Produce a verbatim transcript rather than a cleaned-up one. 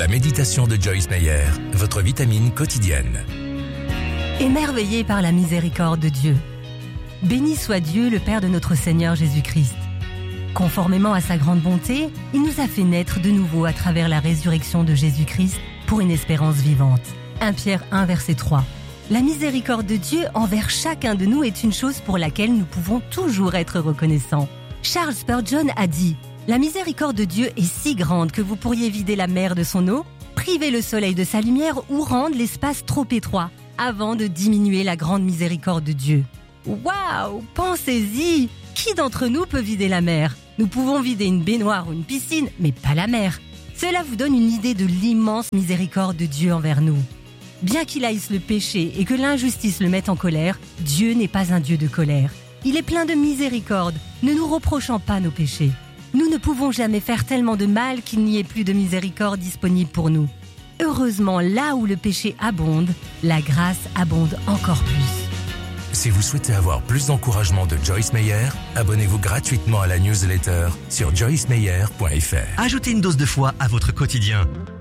La méditation de Joyce Meyer, votre vitamine quotidienne. Émerveillé par la miséricorde de Dieu. Béni soit Dieu, le Père de notre Seigneur Jésus-Christ. Conformément à sa grande bonté, il nous a fait naître de nouveau à travers la résurrection de Jésus-Christ pour une espérance vivante. premier Pierre un, verset trois. La miséricorde de Dieu envers chacun de nous est une chose pour laquelle nous pouvons toujours être reconnaissants. Charles Spurgeon a dit « La miséricorde de Dieu est si grande que vous pourriez vider la mer de son eau, priver le soleil de sa lumière ou rendre l'espace trop étroit, avant de diminuer la grande miséricorde de Dieu. » Waouh! Pensez-y! Qui d'entre nous peut vider la mer? Nous pouvons vider une baignoire ou une piscine, mais pas la mer. Cela vous donne une idée de l'immense miséricorde de Dieu envers nous. Bien qu'il haïsse le péché et que l'injustice le mette en colère, Dieu n'est pas un Dieu de colère. Il est plein de miséricorde, ne nous reprochant pas nos péchés. Nous ne pouvons jamais faire tellement de mal qu'il n'y ait plus de miséricorde disponible pour nous. Heureusement, là où le péché abonde, la grâce abonde encore plus. Si vous souhaitez avoir plus d'encouragement de Joyce Meyer, abonnez-vous gratuitement à la newsletter sur joyce meyer point f r. Ajoutez une dose de foi à votre quotidien.